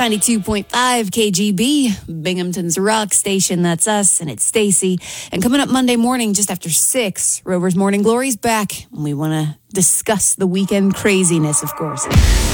92.5 KGB, Binghamton's rock station. That's us, and it's Stacy. And coming up Monday morning, just after 6, Rover's Morning Glory's back. And we want to discuss the weekend craziness, of course.